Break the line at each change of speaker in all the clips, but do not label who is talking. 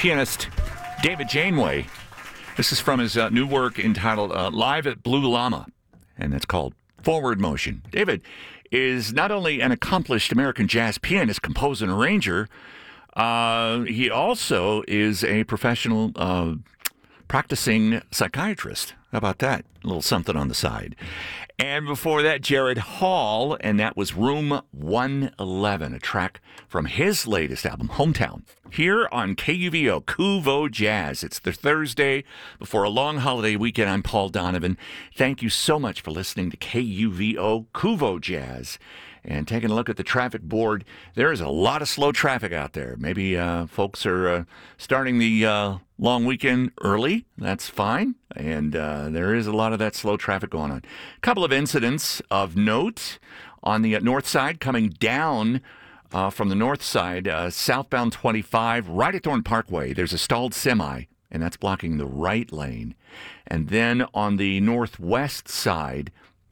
pianist David Janeway. This is from his new work entitled Live at Blue Llama, and it's called Forward Motion. David is not only an accomplished American jazz pianist, composer, and arranger, he also is a professional practicing psychiatrist. How about that? A little something on the side. And before that, Jared Hall, and that was Room 111, a track from his latest album, Hometown. Here on KUVO, KUVO Jazz. It's the Thursday before a long holiday weekend. I'm Paul Donovan. Thank you so much for listening to KUVO, KUVO Jazz. And taking a look at the traffic board, there is a lot of slow traffic out there. Maybe folks are starting the long weekend early. That's fine. And there is a lot of that slow traffic going on. A couple of incidents of note on the north side coming down from the north side, southbound 25, right at Thorne Parkway. There's a stalled semi, and that's blocking the right lane. And then on the northwest side,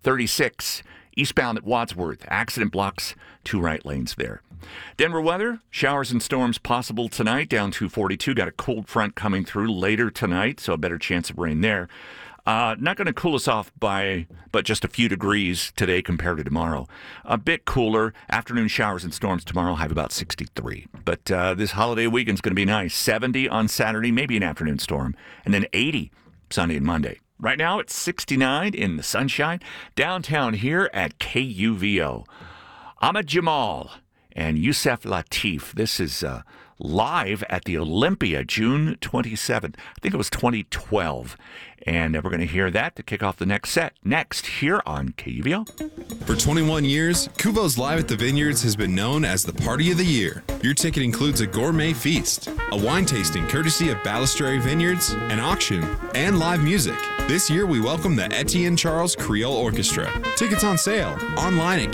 36, eastbound at Wadsworth. Accident blocks 2 right lanes there. Denver weather, showers and storms possible tonight, down to 42. Got a cold front coming through later tonight, so a better chance of rain there. Not going to cool us off but just a few degrees today compared to tomorrow. A bit cooler. Afternoon showers and storms tomorrow, high of about 63. But this holiday weekend's going to be nice. 70 on Saturday, maybe an afternoon storm. And then 80 Sunday and Monday. Right now, it's 69 in the sunshine downtown here at KUVO. Ahmad Jamal and Yusef Lateef. This is live at the Olympia, June 27th. I think it was 2012. And we're going to hear that to kick off the next set. Next, here on KUVO.
For 21 years, Kuvo's Live at the Vineyards has been known as the Party of the Year. Your ticket includes a gourmet feast, a wine tasting courtesy of Balistrary Vineyards, an auction, and live music. This year, we welcome the Etienne Charles Creole Orchestra. Tickets on sale online at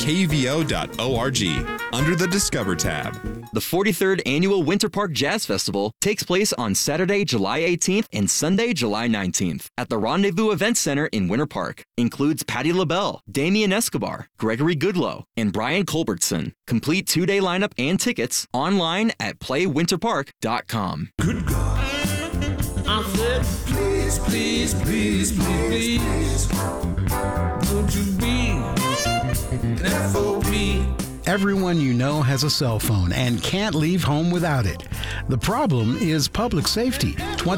kuvo.org under the Discover tab.
The 43rd Annual Winter Park Jazz Festival takes place on Saturday, July 18th and Sunday, July 19th at the Rendezvous Event Center in Winter Park. Includes Patti LaBelle, Damian Escobar, Gregory Goodloe, and Brian Culbertson. Complete 2-day lineup and tickets online at playwinterpark.com.
Good God. I said, please, please, please, please, please, won't you be an FOB?
Everyone you know has a cell phone and can't leave home without it. The problem is public safety.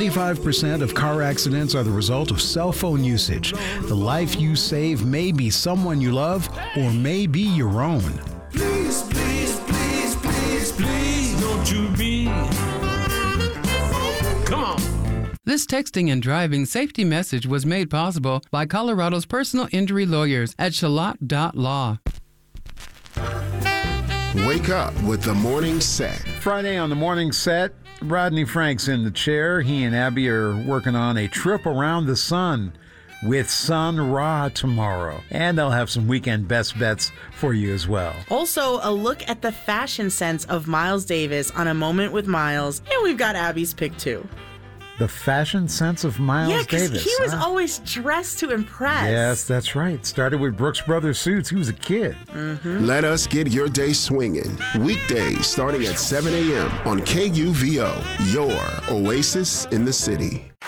25% of car accidents are the result of cell phone usage. The life you save may be someone you love or may be your own.
Please, please, please, please, please, don't you be. Come on.
This texting and driving safety message was made possible by Colorado's personal injury lawyers at Shalott.law.
Wake up with the morning set.
Friday on the morning set, Rodney Frank's in the chair. He and Abby are working on a trip around the sun with Sun Ra tomorrow. And they'll have some weekend best bets for you as well.
Also, a look at the fashion sense of Miles Davis on A Moment with Miles. And we've got Abby's pick too.
The fashion sense of Miles Davis.
Yeah, because he was always dressed to impress.
Yes, that's right. Started with Brooks Brothers suits. He was a kid.
Mm-hmm.
Let us get your day swinging. Weekdays starting at 7 a.m. on KUVO, your oasis in the city.